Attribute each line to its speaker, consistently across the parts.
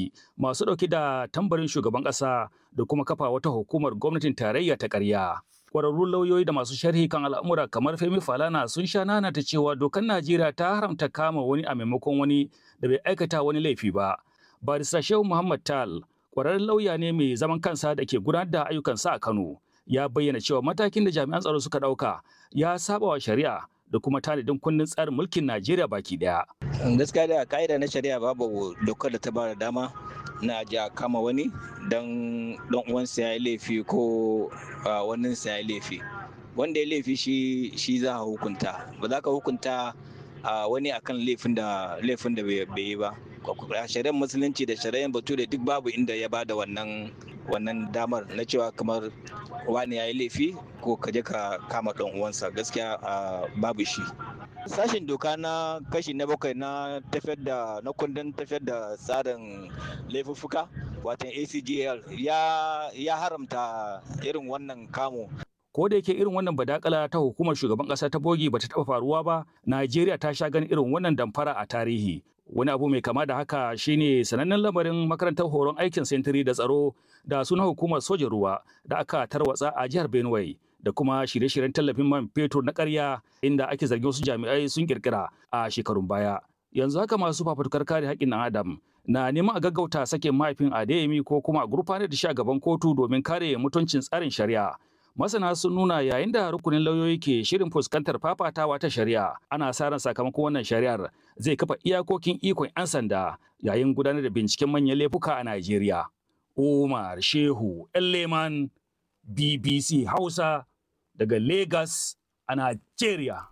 Speaker 1: bogi masu ɗauke da tambarin shugaban ƙasa da kuma kafa wata hukumar gwamnatin tarayya ta ƙarya. Ƙwararrun lauyoyi da masu sharhi kan al'amura kamar Femi Falana sun sha nanata cewa dokar Najeriya ta haramta kama wani a maimakon wani da bai aikata wani laifi ba. Barista Shehu Muhammad Tal, ƙwararren lauya ne mai zaman kansa da ke gudanar da ayyukansa a Kano, ya bayyana cewa matakin da jami'an tsaro suka ɗauka ya saba wa shari'a da kuma tanadin kundin tsarin mulkin Najeriya baki ɗaya.
Speaker 2: Gaskiya da ka'ida na shari'a babu dokar da ta ba da dama na a kama wani don dan uwansa ya yi laifi ko waninsa ya yi laifi. Wanda ya laifi shi za a hukunta, ba za ka hukunta wani akan laifin da bai yi ba. Shari'ar musulunci da shari'ar bature duk babu inda ya bada wannan damar na cewa kamar wani ya yi laifi ko ka je ka kama dan uwansa, gaskiya babu shi. Sashen doka na kashi na 7 na kundin tafiyar da tsarin laifuffuka watan ACGL ya haramta irin wannan kamo.
Speaker 1: Ko da yake irin wannan badakala ta hukumar shugaban ƙasa ta bogi bata taɓa faruwa ba, Najeriya ta sha ganin irin wannan damfara a tarihi. Wani abu mai kama da haka shine sanannen lamarin makarantar horon aikin sentiri da tsaro da sunan hukumar sojan ruwa da aka tarwatsa a jihar Benue da kuma shirye-shiryen tallafin man fetur na ƙarya inda ake zargin wasu jami'ai sun kirkira a shekarun baya. Yanzu haka masu fafutukar kare haƙƙin ɗan Adam na neman a gaggauta sakin mahaifin Adeyemi ko kuma a gurfanar da shi a gaban kotu domin kare mutuncin tsarin shari'a. Masana sun nuna yayin da rukunin lauyoyi ke shirin fuskantar fafatawa ta shari'a, ana sa ran sakamakon wannan shari'ar zai kafa iyakokin ikon 'yan sanda yayin gudanar da binciken manyan laifuka a Najeriya. Umar Shehu Elleman, BBC Hausa daga Lagos a Najeriya.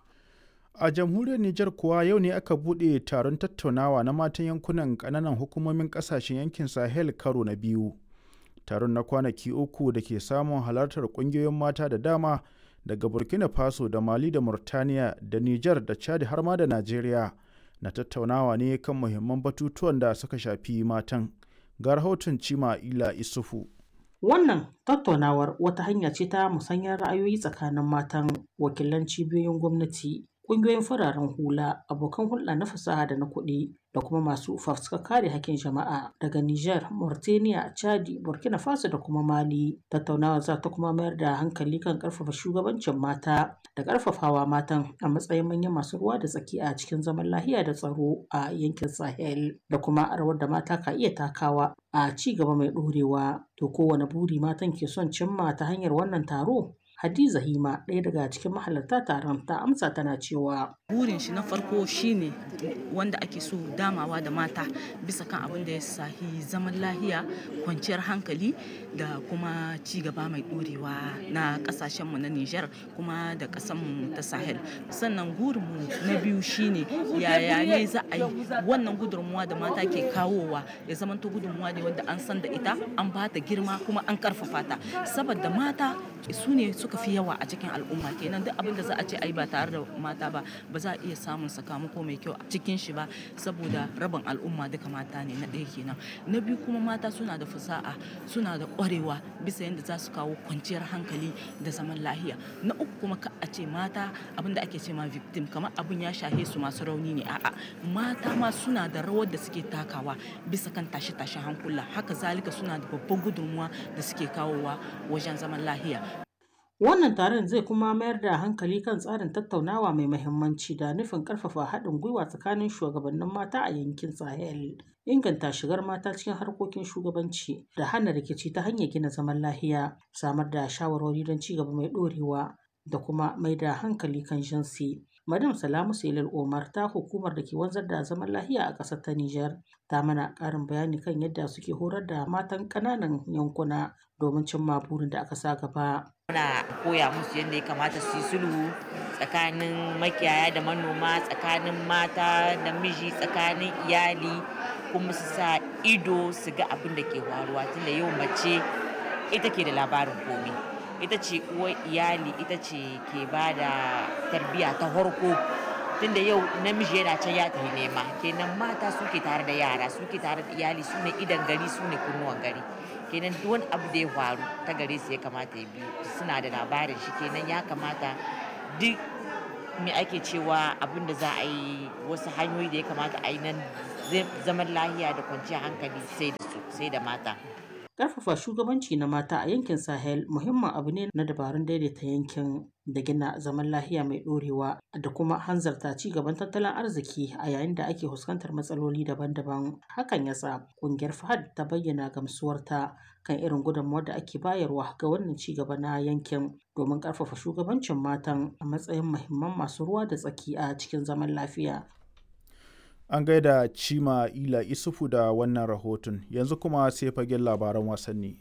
Speaker 3: A jamhuriyar Nijar kuwa yau ne aka buɗe taron tattaunawa na matan yankunan ƙananan hukumomin ƙasashen yankin Sahel karo na biyu. Taron na kwanaki 3 da ke samun halartar ƙungiyoyin mata da dama daga Burkina Faso da Mali da Mauritania da Nijar da Chad har ma da Najeriya na tattaunawa ne kan muhimman batutuwan da suka shafi matan. Ga rahoton Cima Ila Isufu.
Speaker 4: Wannan tattaunawar wata hanya ce ta musanyar ra'ayoyi tsakanin matan wakilan cibiyoyin gwamnati, ƙungiyoyin fararen hula, abokan hulɗa na fasaha da na kuɗi da kuma masu fafutukar kare hakkin jama'a daga Nijar, Mauritania, Chadi, Burkina Faso da kuma Mali. Tattaunawar za ta kuma mayar da hankali kan ƙarfafa shugabancin mata da ƙarfafawa matan a matsayin manyan masu ruwa da tsaki a cikin zaman lafiya da tsaro a yankin Sahel da kuma rawar da mata ka iya takawa a ci gaba mai ɗorewa. To kowane buri matan ke son cimma ta hanyar wannan taro? Hadiza Hima, ɗaya daga cikin mahalarta taron, ta amsa tana cewa
Speaker 5: burin shi na farko shine wanda ake so damawa da mata bisa kan abin da ya sahi zaman lahiya, kwanciyar hankali da kuma ci gaba mai ɗorewa na ƙasashenmu na Nijar kuma da ƙasarmu ta Sahel. Sannan burinmu na biyu shine yaya ne za a yi wannan gudunmuwa da mata ke kawowa ya zamanto gudunmuwa ne wanda an san da ita, an ba ta girma kuma an karfafa ta, saboda mata su ne suka fi yawa a cikin al'umma. Kenan duk abin da za a ce ai ba tare da mata ba za a iya samun sakamako mai kyau a cikin shi ba, saboda rabin al'umma duka mata ne. Na ɗaya kenan. Na biyu kuma mata suna da fasaha, suna da ƙwarewa bisa yadda za su kawo kwanciyar hankali da zaman lahiya. Na uku kuma ka a ce mata abin da ake ce ma victim kamar abin ya shahe su masu rauni ne, a'a, mata ma suna da rawar da suke takawa bisa kan tashe-tashen hankula, haka zalika suna da babban gudunmuwa da suke kawowa wajen zaman lahiya.
Speaker 4: Wannan taron zai kuma mayar da hankali kan tsarin tattaunawa mai muhimmanci da nufin ƙarfafa haɗin gwiwa tsakanin shugabannin mata a yankin Sahel, inganta shigar mata cikin harkokin shugabanci da hana rikici ta hanyar gina zaman lahiya, samar da shawarwari don ci gaba mai ɗorewa da kuma mai da hankali kan jinsi. Madam Salamu Selil Omar ta hukumar da ke wanzar da zaman lahiya a ƙasar ta Nijar ta mana ƙarin bayani kan yadda suke horar da matan ƙananan yankuna domin cimma burin da aka sa gaba.
Speaker 6: Muna koya musu yadda ya kamata su yi sulhu tsakanin makiyaya da manoma, tsakanin mata da miji, tsakanin iyali, kuma su sa ido su ga abin da ke faruwa, tunda yau mace ita ke da labarin komai. Ita ce uwar iyali, ita ce ke ba da tarbiyya ta farko, tunda yau namiji yana can ya tafi nema, kenan mata suke tare da yara, suke tare da iyali, su ne idan gari, su ne kunnuwan gari. Kenan duk wani abu da ya faru ta gare su ya kamata ya biyu, suna da labarin shi. Kenan ya kamata duk me ake cewa abin da za a yi wasu hanyoyi da ya kamata a yi nan zaman lahiya da kwanciyar hankali sai da mata.
Speaker 4: Ƙarfafa shugabanci na mata a yankin Sahel muhimmin abu ne na dabarun daidaita yankin da gina zaman lahiya mai ɗorewa da kuma hanzarta ci gaban tattalin arziki a yayin da ake fuskantar matsaloli daban-daban. Hakan ya sa ƙungiyar FAHD ta bayyana gamsuwarta kan irin gudunmawar da ake bayarwa ga wannan ci gaba na yankin domin ƙarfafa shugabancin matan a matsayin muhimman masu ruwa da tsaki a cikin zaman lafiya.
Speaker 3: An gaida Cima Ila Isufu da wannan rahoton. Yanzu kuma sai fagen labaran wasanni.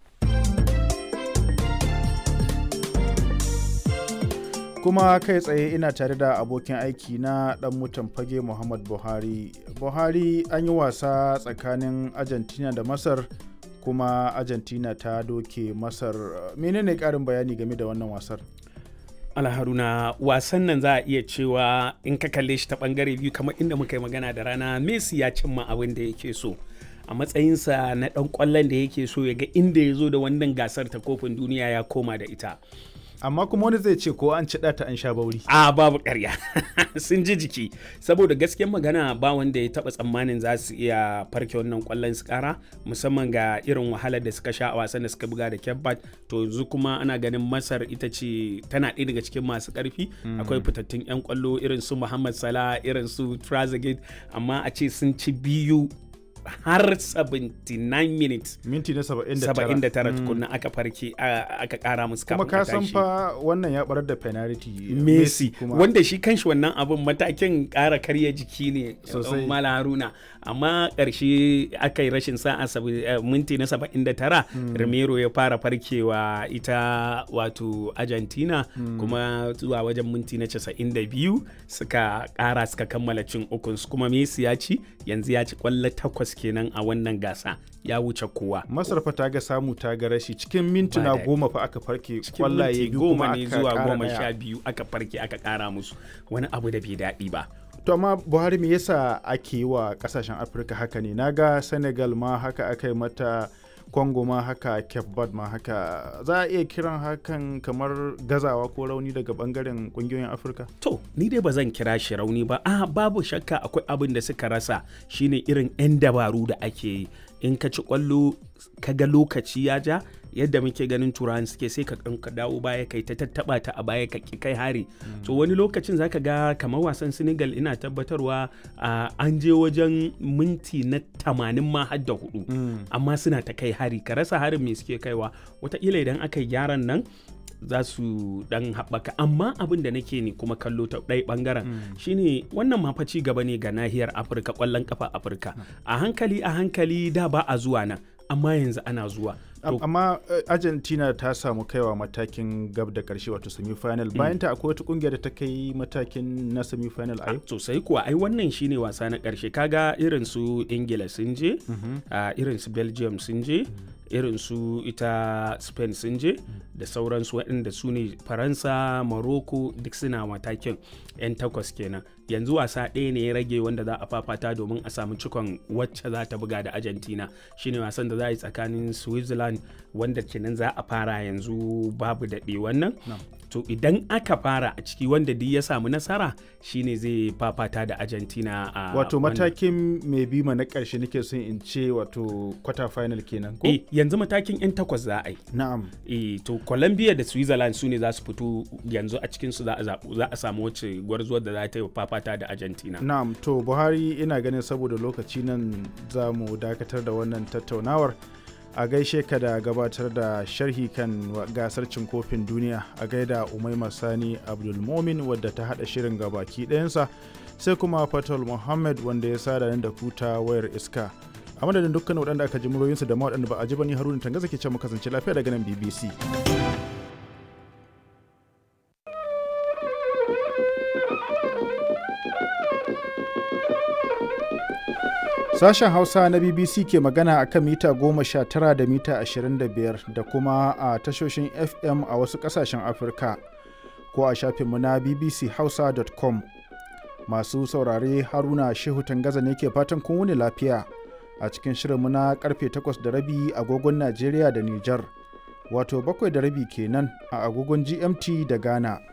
Speaker 3: Kuma kai tsaye ina tare da abokin aiki na dan mutan fage Muhammad Buhari. Buhari, an yi wasa tsakanin Argentina da Masar kuma Argentina ta doke Masar. Menene ƙarin bayani game da wannan wasar?
Speaker 7: Alharuna, wasan nan za a iya cewa in ka kalle shi ta bangare biyu kamar inda muka yi magana da rana, Messi ya cimma abin da yake so a matsayinsa na dan kwallon da yake so ya ga inda ya zo da wannan gasar ta kofin duniya ya koma da ita.
Speaker 3: Amma kuma wani zai ce ko an ci ta an sha bauri.
Speaker 7: Babu ƙarya. Sun ji jiki saboda gaskiyar magana ba wanda ya taba tsammanin za su iya farke wannan kwallon su kara, musamman ga irin wahalar da suka sha a wasan da suka buga da Cape Verde. To yanzu kuma ana ganin Masar ita ce tana ɗaya daga cikin masu ƙarfi. Akwai fitattun 'yan kwallo irin su Muhammad Salah, irin su Trezeguet, amma a ce sun ci biyu har 79 minutes,
Speaker 3: minti na 79
Speaker 7: tukunna aka farke aka kara musu kafin
Speaker 3: kuma ka san fa wannan ya barar da penalty
Speaker 7: Messi wanda shi kanshi wannan abin matakin kara karya jiki ne
Speaker 3: sosai
Speaker 7: Mala Haruna, amma karshe aka yi rashin sa'a minti na 79 Romero ya fara farkewa ita wato Argentina kuma zuwa wajen minti na 92 suka kara suka kammala cin ukunsu, kuma Messi ya ci yanzu ya ci kwallo 8 kenan a wannan gasa, ya wuce kowa.
Speaker 3: Masar fa ta ga samu ta ga rashi cikin mintuna 10 fa aka farke kwallaye biyu kuma
Speaker 7: ne zuwa 12 aka farke aka kara musu, wani abu da bai daɗi ba.
Speaker 3: To amma Buhari, me yasa ake yi wa kasashen Afirka haka ne? Naga Senegal ma haka aka yi mata, Congo ma haka, Cape Verde ma haka. Za a iya kiran hakan kamar gazawa ko rauni daga bangaren kungiyoyin Afirka?
Speaker 7: To, ni dai ba zan kira shi rauni ba. Babu shakka akwai abin da suka rasa, shine irin 'yan dabaru da ake yi. In ka ci kwallo ka ga lokaci ya ja, yadda muke ganin turawan suke, sai ka dawo baya kai ta tattaba ta a baya ka kai hari. To wani lokacin zaka ga kamar wasan Senegal, ina tabbatarwa an je wajen minti na 80 ma har da 4 amma suna ta kai hari, ka rasa harin me suke kaiwa. Wataƙila idan aka yi gyaran nan za su dan haɓaka, amma abin da nake ne kuma kallo ta ɗaya ɓangaren shine wannan ma fa ci gaba ne ga nahiyar Afirka, ƙwallon ƙafa Afirka. A hankali da ba a zuwa nan, amma yanzu ana zuwa.
Speaker 3: Amma Argentina ta samu kaiwa matakin gab da karshe wato semi-final. Bayan ta akwai wata kungiyar da ta kai matakin na semi-final a yau?
Speaker 7: Sosai kuwa, ai wannan shine wasa na karshe. Kaga irin su Ingila sun je, irin su Belgium sun je, irin su ita Spain sun je, da sauransu waɗanda su ne Faransa, Morocco duk suna matakin 'yan takwas kenan. Yanzu wasa ɗaya ne ya rage wanda za a fafata domin a samu cikon wacce za ta buga da Argentina, shine wasan da za a yi tsakanin Switzerland, wanda kenan za a fara yanzu babu daɗe wannan. To idan aka fara a ciki, wanda duk ya samu nasara shine zai fafata da Argentina a
Speaker 3: wato matakin mai bima na ƙarshe nake son in ce, wato quarter final kenan ko?
Speaker 7: Yanzu matakin 'yan takwas za a yi.
Speaker 3: Na'am.
Speaker 7: To Colombia da Switzerland su ne za su fito yanzu, a cikin su za a samu wacce gwarzuwar da za ta yi fafata da Argentina.
Speaker 3: Na'am. To Buhari, ina ganin saboda lokaci nan za mu dakatar da wannan tattaunawar. A gaishe ka da gabatar da sharhi kan gasar cin kofin duniya, a gaida Umaima Sani Abdulmomin wadda ta hada shirin gabaki ɗayansa, sai kuma Fatal Muhammad wanda ya sada da kuta wayar iska. A madadin dukkan waɗanda aka ji muryoyinsu da ma waɗanda ba a ji ba, ni Haruna Tangaza ke ce mu kasance lafiya daga nan BBC. Sashen Hausa na BBC ke magana a kan mita 19 da mita 25 da kuma a tashoshin FM a wasu ƙasashen Afirka, ko a shafinmu na bbchausa.com. Masu saurare, Haruna Shehu Tangaza ne ke fatan kun wuni lafiya a cikin shirinmu na karfe 8:30 agogon Najeriya da Nijar, wato 7:30 kenan a agogon GMT da Ghana.